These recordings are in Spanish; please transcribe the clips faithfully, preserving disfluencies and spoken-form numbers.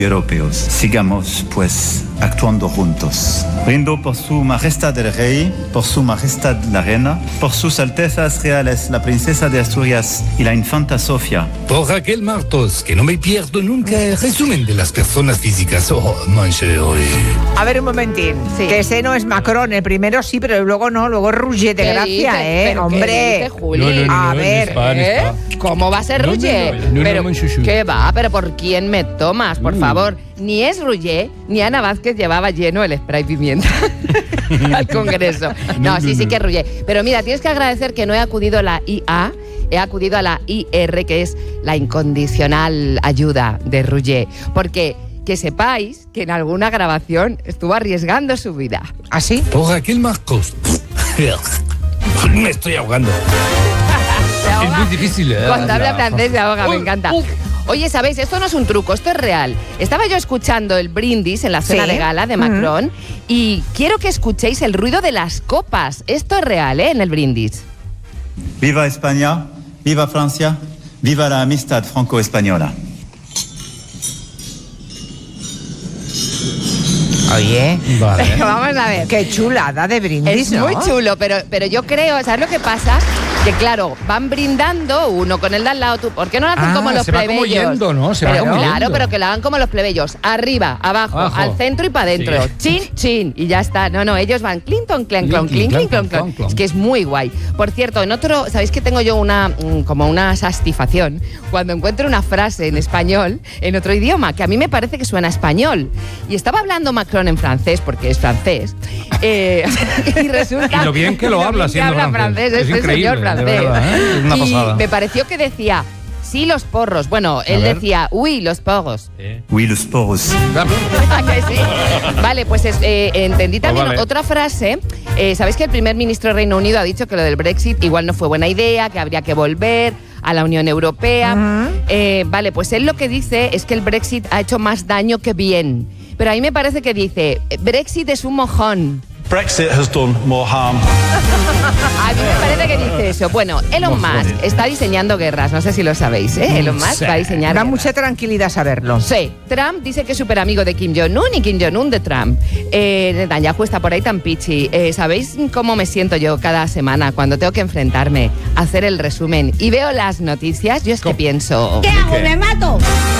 europeos. Sigamos, pues, actuando juntos. Brindo por su majestad el rey, por su majestad la reina, por sus altezas reales la princesa de Asturias y la infanta Sofía. Por Raquel Martos, que no me pierdo nunca el resumen de las personas físicas. Oh, manche, a ver un momentín, sí. Que ese no es Macron, el primero sí, pero luego no, luego es Rouget de Gracia, dice? ¿eh? Hombre, no, no, no, a no, ver, no, no, ¿eh? no, ¿Cómo va a ser Rouget? No, no, no, pero, no, no, no, ¿qué va? ¿Pero por quién me tomas? Por uh. favor. Ni es Rouget, ni Ana Vázquez llevaba lleno el spray pimienta al Congreso. No, sí, sí que es Rouget. Pero mira, tienes que agradecer que no he acudido a la I A, he acudido a la I R, que es la incondicional ayuda de Rouget. Porque que sepáis que en alguna grabación estuvo arriesgando su vida. ¿Ah, sí? Por Raquel Martos. Me estoy ahogando. Es muy difícil, ¿eh? Cuando habla francés se ahoga, me encanta. Oye, ¿sabéis? Esto no es un truco, esto es real. Estaba yo escuchando el brindis en la cena ¿Sí? de gala de Macron uh-huh. y quiero que escuchéis el ruido de las copas. Esto es real, ¿eh? En el brindis. Viva España, viva Francia, viva la amistad franco-española. Oye, Vale. Vamos a ver. qué chulada de brindis, Es ¿no? muy chulo, pero, pero yo creo, ¿sabes lo que pasa? Que claro, van brindando uno con el de al lado, tú, ¿por qué no lo hacen Ah, como los se va plebeyos? como yendo, ¿no? Se va pero, como claro, yendo. pero que lo hagan como los plebeyos, arriba, abajo, Abajo. al centro y para adentro, Sí. chin, chin, y ya está. No, no, ellos van clinton, clan, clon, Clink, clink, clink, clink, clon, clon, clon. clon. Es que es muy guay. Por cierto, en otro, ¿sabéis que tengo yo una, mm, como una satisfacción cuando encuentro una frase en español, en otro idioma, que a mí me parece que suena a español? Y estaba hablando Macron en francés, porque es francés, eh, y resulta... Y lo bien que lo bien habla que siendo habla francés. francés, Es este increíble, señor de francés. verdad, ¿eh? Es una y pasada. me pareció que decía, sí, los porros. Bueno, él ver. decía, uy, los porros. Oui, los poros. ¿A que sí? Vale, pues es, eh, entendí también vale. otra frase. Eh, ¿Sabéis que el primer ministro de Reino Unido ha dicho que lo del Brexit igual no fue buena idea, que habría que volver a la Unión Europea? Uh-huh. Eh, vale, pues él lo que dice es que el Brexit ha hecho más daño que bien. Pero a mí me parece que dice, Brexit es un mojón. Brexit has done more harm. A mí me parece que dice eso. Bueno, Elon Musk está diseñando guerras, no sé si lo sabéis, ¿eh? Elon Musk Sí. va a diseñar Da guerras. mucha tranquilidad saberlo. Sí, Trump dice que es súper amigo de Kim Jong-un y Kim Jong-un de Trump. Eh, Netanyahu está por ahí tan pichi. Eh, ¿Sabéis cómo me siento yo cada semana cuando tengo que enfrentarme a hacer el resumen y veo las noticias? Yo es que ¿Cómo? pienso... ¿Qué hago? ¿Me mato?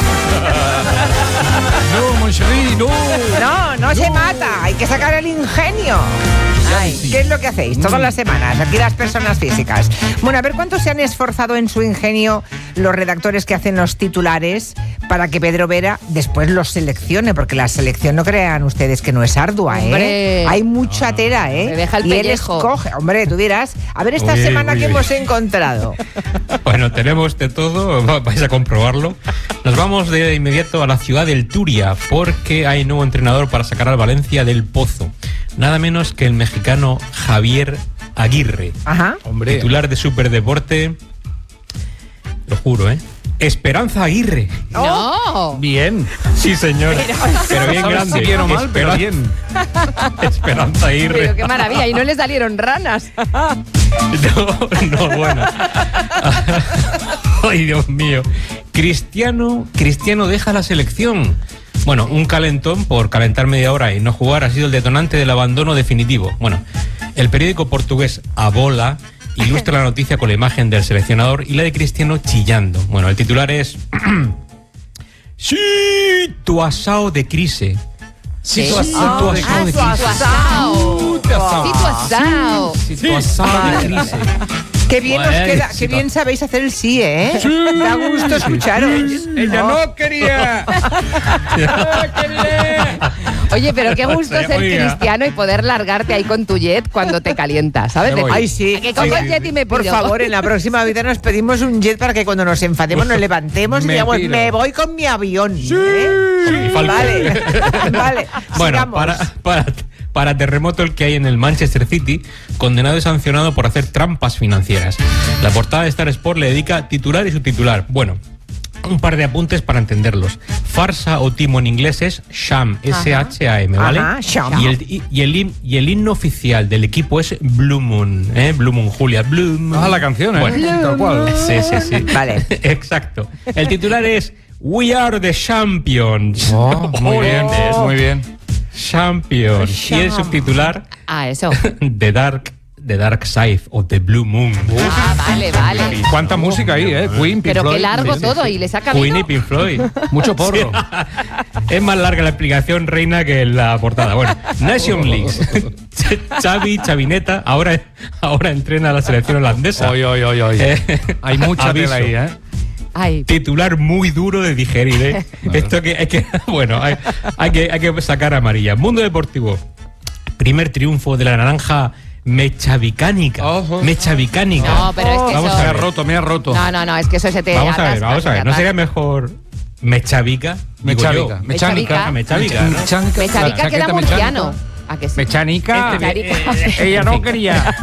No, Moncherie, no. No, no se mata, hay que sacar el ingenio. Ay, ¿qué es lo que hacéis todas las semanas? Aquí las personas físicas. Bueno, a ver cuánto se han esforzado en su ingenio los redactores que hacen los titulares para que Pedro Vera después los seleccione, porque la selección no crean ustedes que no es ardua, ¿eh? Hombre. Hay mucha tela, ¿eh? Me deja el y él pellejo. escoge. Hombre, tú dirás, a ver esta Uy, semana uy, que uy. hemos encontrado. Bueno, tenemos de todo, va- vais a comprobarlo. Nos vamos de inmediato a la ciudad del Turia, porque hay nuevo entrenador para sacar al Valencia del pozo. Nada menos que el mexicano Javier Aguirre. Ajá. Hombre. Titular de Superdeporte. Lo juro, ¿eh? Esperanza Aguirre. ¡No! Bien. Sí, señor. Pero bien ¿Sabes grande. si bien o mal, pero Esperan- bien. Esperanza Aguirre. Pero qué maravilla, y no le salieron ranas. No, no, bueno. Ay, Dios mío. Cristiano, Cristiano deja la selección. Bueno, un calentón por calentar media hora y no jugar ha sido el detonante del abandono definitivo. Bueno, el periódico portugués A Bola ilustra la noticia con la imagen del seleccionador y la de Cristiano chillando. Bueno, el titular es Sí, tu asao de crise. Sí. tu asao, tu asao de Ah, crise. Situasao. Situasao. Sí, tu asao de crise. Qué bien Bueno, os queda, sí, qué sí, bien sí. sabéis hacer el sí, ¿eh? Sí. Da gusto escucharos. Ella no quería. Oye, pero qué gusto ser Oiga. cristiano y poder largarte ahí con tu jet cuando te calientas, ¿sabes? Me voy. Ay, sí. Que cojo el jet y me Por piro. favor, en la próxima vida nos pedimos un jet para que cuando nos enfademos nos levantemos y Me digamos, piro. me voy con mi avión. Sí. ¿eh? Con mi Falcon. Vale, vale. Bueno, sigamos. para, para, para terremoto el que hay en el Manchester City, condenado y sancionado por hacer trampas financieras. La portada de Star Sport le dedica titular y subtitular. Bueno, un par de apuntes para entenderlos. Farsa o timo en inglés es Sham, S H A M, ¿vale? Ajá, Sham. Y el, y, y el, him- y el himno oficial del equipo es Blue Moon, ¿eh? Blue Moon, Julia, Blue Moon. Ah, la canción, ¿eh? Bueno, Tal cual. sí, sí, sí. Vale. Exacto. El titular es We are the champions. Oh, muy bien, Oh. muy bien. Champions. Y el subtitular, Ah, eso. The Dark, The Dark Side of the Blue Moon. Ah, vale, vale. Cuánta música ahí, ¿eh? Queen, Pink Pero qué Floyd. largo Sí, sí, todo, sí. y les ha Queen y cabido. Pink Floyd. Mucho porro. Es más larga la explicación, Reina, que la portada. Bueno, Nation League. Xavi, Chavineta, ahora, ahora entrena a la selección holandesa. Oy, oy, oy, oy. Eh, Hay mucha aviso. tela ahí, ¿eh? Ay, Titular muy duro de digerir, ¿eh? Esto que hay que, bueno, hay, hay que, hay que sacar amarilla. Mundo Deportivo. Primer triunfo de la naranja mechavicánica. Ojo. Mechavicánica. no, pero es que Vamos eso... Me a ha ver. roto, me ha roto. No, no, no, es que eso se te Vamos a ver, atasca, vamos se a te ver. ¿No sería atasca. mejor mechavica? Digo yo. Mechánica. Mechánica. Mechavica, ¿no? Mechánica. Mechavica La queda chaqueta murciano. ¿A que sí? Mechánica. Mechánica. Ella no quería.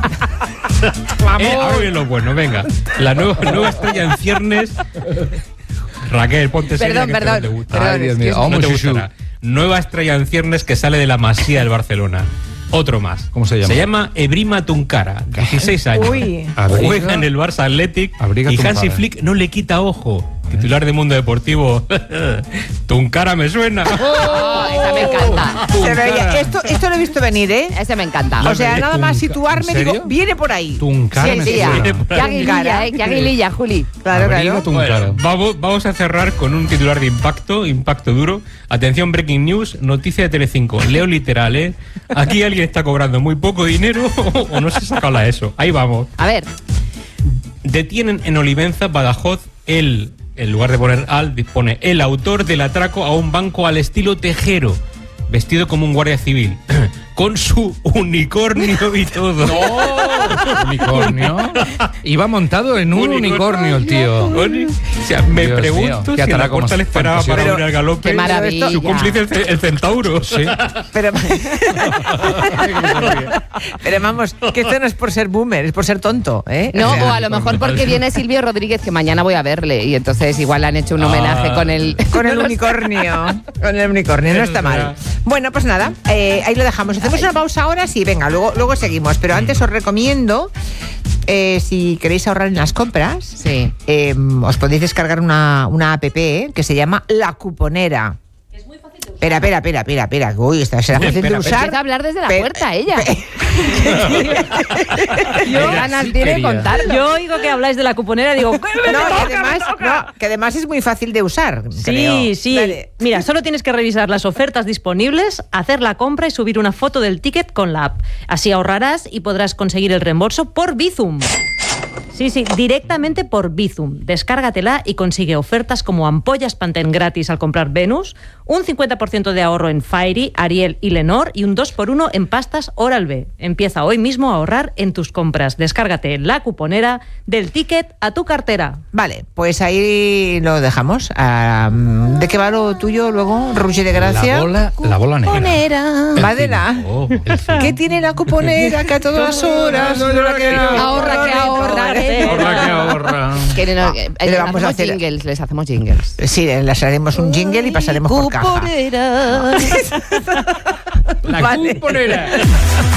Eh, ahora viene lo bueno, venga. La nueva, nueva estrella en ciernes. Raquel, ponte seria, Perdón, que esto perdón, no te gusta. perdón, Ay, Dios es mío. que- Vamos, No te Chuchu. gustará. Nueva estrella en ciernes que sale de la Masía del Barcelona. Otro más. ¿Cómo se llama? Se llama Ebrima Tuncara, dieciséis años. Uy. Abriga- Juega en el Barça Athletic Abriga y Tuncara. Hansi Flick no le quita ojo. Titular de Mundo Deportivo. Tuncara me suena. Oh, esa me encanta. Se veía- esto, esto lo he visto venir, ¿eh? Ese me encanta. O sea, nada más Tunca- situarme, ¿En serio? digo, viene por ahí. Tuncara Sí, me sí, suena. ya. Viene por Qué ahí. aguililla, ¿eh? Qué aguililla, Juli. Claro, Abriga claro. Tuncara. Bueno, vamos, vamos a cerrar con un titular de impacto, impacto duro. Atención, breaking news, noticia de Telecinco. Leo literal, ¿eh? Aquí alguien está cobrando muy poco dinero o no se saca la ESO. Ahí vamos. A ver, Detienen en Olivenza, Badajoz, el, en lugar de poner al, dispone el autor del atraco a un banco al estilo Tejero, vestido como un guardia civil, con su unicornio y todo. Unicornio. Iba montado en un unicornio, el tío. Uni- O sea, me Dios pregunto mío, qué si en la atraco puerta más le esperaba para fantasioso. ir al galope Qué maravilla. su cómplice el, ce- el centauro. Sí. Pero, pero vamos, que esto no es por ser boomer, es por ser tonto, ¿eh? no, O sea, o a lo mejor porque viene Silvio Rodríguez, que mañana voy a verle, y entonces igual le han hecho un homenaje Ah. con el... Con el unicornio. Con el unicornio, no está mal. Bueno, pues nada, eh, ahí lo dejamos. Hacemos una pausa ahora, sí, venga, luego, luego seguimos. Pero antes os recomiendo, eh, si queréis ahorrar en las compras, Sí. eh, os podéis descargar una, una app eh, que se llama La Cuponera. Es muy fácil de usar. Espera, espera, espera, espera, espera. Uy, esta será Uy, fácil espera, de usar. Empieza a hablar desde la Pe- puerta, ella. pe- Qué ganas tiene de quería. contarlo. Yo oigo que habláis de la cuponera y digo, ¿qué me No, toca, que además, me toca? no, que además es muy fácil de usar. Sí, creo. sí. Dale. Mira, solo tienes que revisar las ofertas disponibles, hacer la compra y subir una foto del ticket con la app. Así ahorrarás y podrás conseguir el reembolso por Bizum. Sí, sí, directamente por Bizum. Descárgatela y consigue ofertas como ampollas Pantene gratis al comprar Venus, un cincuenta por ciento de ahorro en Fairy, Ariel y Lenor y un dos por uno en pastas Oral-B. Empieza hoy mismo a ahorrar en tus compras. Descárgate la cuponera del ticket a tu cartera. Vale, pues ahí lo dejamos. Ah, ¿de qué va lo tuyo luego, Roger de Gracia? La bola, la bola negra. Cuponera. Madela. Oh, el fin. ¿Qué tiene la cuponera que a todas horas? Ahorra, que ahorra. Ahorra que ahorra. Que no, que- Le les vamos a hacemos hacer- jingles, les hacemos jingles. Sí, les haremos un jingle y pasaremos por caja. Cuponera. La Vale. cuponera.